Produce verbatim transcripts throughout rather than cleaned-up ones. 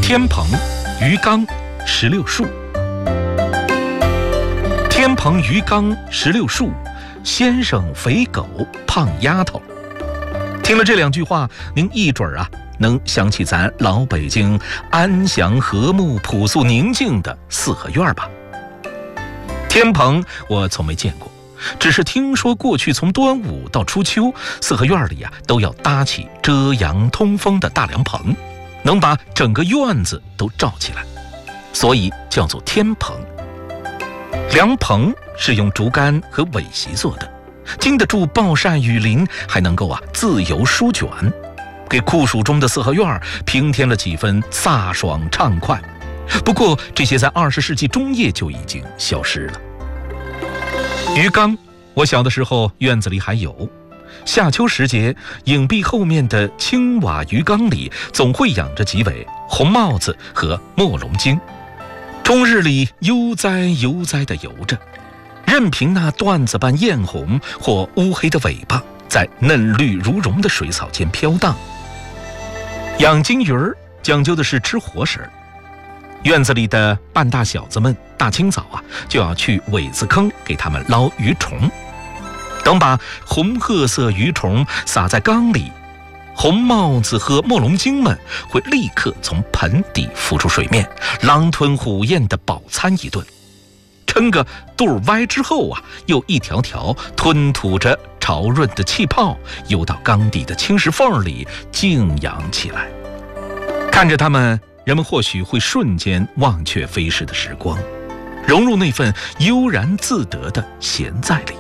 天蓬、鱼缸、石榴树。天蓬、鱼缸、石榴树，先生肥狗胖丫头。听了这两句话，您一准儿啊能想起咱老北京安详和睦、朴素宁静的四合院吧？天棚我从没见过，只是听说过去从端午到初秋，四合院里啊都要搭起遮阳通风的大凉棚，能把整个院子都罩起来，所以叫做天棚。凉棚是用竹竿和苇席做的，经得住暴晒雨淋，还能够啊自由舒卷，给酷暑中的四合院平添了几分飒爽畅快。不过这些在二十世纪中叶就已经消失了。鱼缸，我小的时候院子里还有，夏秋时节，影壁后面的青瓦鱼缸里总会养着几尾红帽子和墨龙精，终日里悠哉悠哉地游着，任凭那缎子般艳红或乌黑的尾巴在嫩绿如绒的水草间飘荡。养金鱼儿讲究的是吃活食，院子里的半大小子们大清早啊就要去苇子坑给他们捞鱼虫，等把红褐色鱼虫撒在缸里，红帽子和墨龙精们会立刻从盆底浮出水面，狼吞虎咽地饱餐一顿，撑个肚歪之后啊，又一条条吞吐着潮润的气泡游到缸底的青石缝里静养起来。看着他们，人们或许会瞬间忘却飞逝的时光，融入那份悠然自得的闲在里。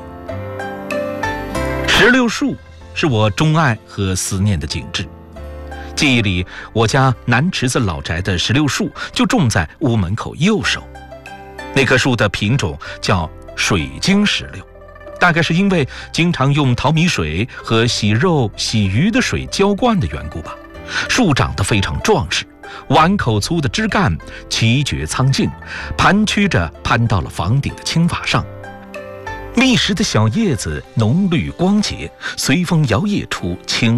石榴树是我钟爱和思念的景致。记忆里，我家南池子老宅的石榴树就种在屋门口右手。那棵树的品种叫水晶石榴，大概是因为经常用淘米水和洗肉洗鱼的水浇灌的缘故吧。树长得非常壮实，碗口粗的枝干奇绝苍劲，盘曲着攀到了房顶的青瓦上。密实的小叶子浓绿光洁，随风摇曳出轻